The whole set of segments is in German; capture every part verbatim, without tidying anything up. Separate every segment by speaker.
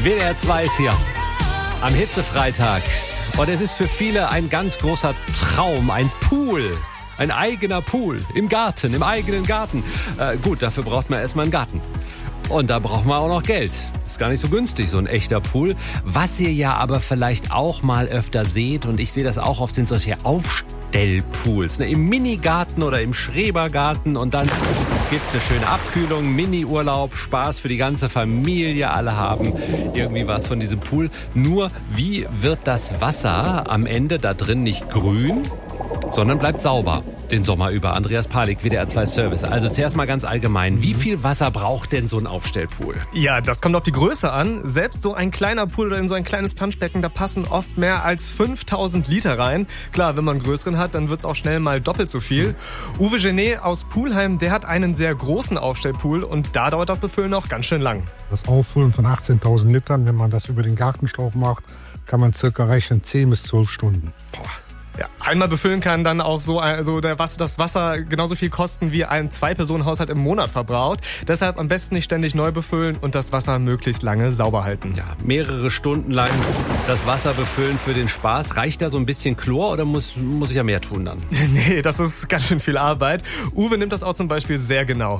Speaker 1: W D R zwei ist hier am Hitzefreitag. Und es ist für viele ein ganz großer Traum, ein Pool. Ein eigener Pool im Garten, im eigenen Garten. Äh, gut, dafür braucht man erstmal einen Garten. Und da braucht man auch noch Geld. Ist gar nicht so günstig, so ein echter Pool. Was ihr ja aber vielleicht auch mal öfter seht, und ich sehe das auch oft, sind solche Aufstellpools. Ne? Im Minigarten oder im Schrebergarten. Und dann gibt's eine schöne Abkühlung, Mini-Urlaub, Spaß für die ganze Familie. Alle haben irgendwie was von diesem Pool. Nur, wie wird das Wasser am Ende da drin nicht grün, sondern bleibt sauber den Sommer über? Andreas Palik, W D R zwei Service. Also zuerst mal ganz allgemein, wie viel Wasser braucht denn so ein Aufstellpool?
Speaker 2: Ja, das kommt auf die Größe an. Selbst so ein kleiner Pool oder in so ein kleines Planschbecken, da passen oft mehr als fünftausend Liter rein. Klar, wenn man einen größeren hat, dann wird's auch schnell mal doppelt so viel. Mhm. Uwe Genet aus Poolheim, der hat einen sehr großen Aufstellpool und da dauert das Befüllen auch ganz schön lang.
Speaker 3: Das Auffüllen von achtzehntausend Litern, wenn man das über den Gartenschlauch macht, kann man circa rechnen zehn bis zwölf Stunden.
Speaker 2: Boah. Ja, einmal befüllen kann dann auch so also der Wasser, das Wasser genauso viel kosten, wie ein Zwei-Personen-Haushalt im Monat verbraucht. Deshalb am besten nicht ständig neu befüllen und das Wasser möglichst lange sauber halten.
Speaker 1: Ja, mehrere Stunden lang das Wasser befüllen für den Spaß. Reicht da so ein bisschen Chlor oder muss, muss ich ja mehr tun dann?
Speaker 2: Nee, das ist ganz schön viel Arbeit. Uwe nimmt das auch zum Beispiel sehr genau.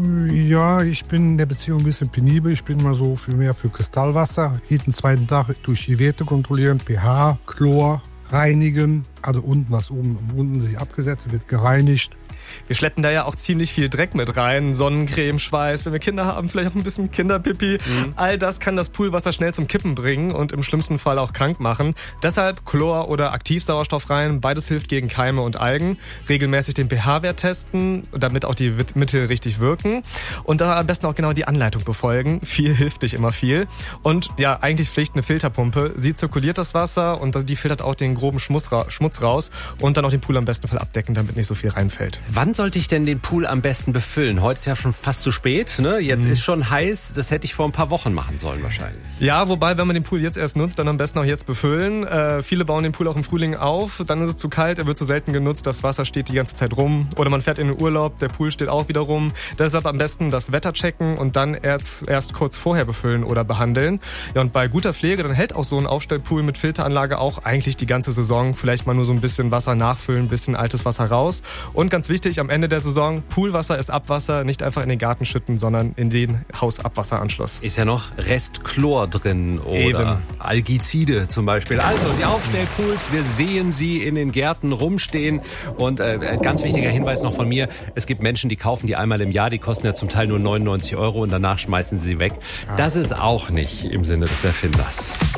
Speaker 3: Ja, ich bin in der Beziehung ein bisschen penibel. Ich bin mal so für mehr für Kristallwasser. Jeden zweiten Tag durch die Werte kontrollieren, pH, Chlor, reinigen, also unten, was oben unten sich abgesetzt wird, gereinigt.
Speaker 2: Wir schleppen da ja auch ziemlich viel Dreck mit rein. Sonnencreme, Schweiß, wenn wir Kinder haben, vielleicht auch ein bisschen Kinderpipi. Mhm. All das kann das Poolwasser schnell zum Kippen bringen und im schlimmsten Fall auch krank machen. Deshalb Chlor oder Aktivsauerstoff rein. Beides hilft gegen Keime und Algen. Regelmäßig den pH-Wert testen, damit auch die Mittel richtig wirken. Und da am besten auch genau die Anleitung befolgen. Viel hilft nicht immer viel. Und ja, eigentlich Pflicht eine Filterpumpe. Sie zirkuliert das Wasser und die filtert auch den groben Schmutz raus. Und dann auch den Pool am besten Fall abdecken, damit nicht so viel reinfällt.
Speaker 1: Wann sollte ich denn den Pool am besten befüllen? Heute ist ja schon fast zu spät, ne? Jetzt mhm. ist schon heiß. Das hätte ich vor ein paar Wochen machen sollen wahrscheinlich.
Speaker 2: Ja, wobei, wenn man den Pool jetzt erst nutzt, dann am besten auch jetzt befüllen. Äh, viele bauen den Pool auch im Frühling auf. Dann ist es zu kalt, er wird zu selten genutzt. Das Wasser steht die ganze Zeit rum. Oder man fährt in den Urlaub, der Pool steht auch wieder rum. Deshalb am besten das Wetter checken und dann erst, erst kurz vorher befüllen oder behandeln. Ja, und bei guter Pflege, dann hält auch so ein Aufstellpool mit Filteranlage auch eigentlich die ganze Saison. Vielleicht mal nur so ein bisschen Wasser nachfüllen, ein bisschen altes Wasser raus. Und ganz wichtig, am Ende der Saison, Poolwasser ist Abwasser, nicht einfach in den Garten schütten, sondern in den Hausabwasseranschluss.
Speaker 1: Ist ja noch Rest Chlor drin oder
Speaker 2: Eben.
Speaker 1: Algizide zum Beispiel. Also die Aufstellpools, wir sehen sie in den Gärten rumstehen. Und äh, ganz wichtiger Hinweis noch von mir, es gibt Menschen, die kaufen die einmal im Jahr, die kosten ja zum Teil nur neunundneunzig Euro und danach schmeißen sie sie weg. Das ist auch nicht im Sinne des Erfinders.